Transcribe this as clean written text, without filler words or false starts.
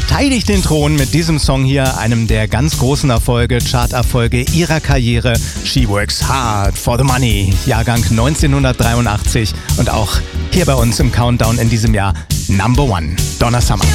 verteidigt den Thron mit diesem Song hier, einem der ganz großen Erfolge, Charterfolge ihrer Karriere. She Works Hard for the Money, Jahrgang 1983 und auch hier bei uns im Countdown in diesem Jahr Number One, Donna Summer.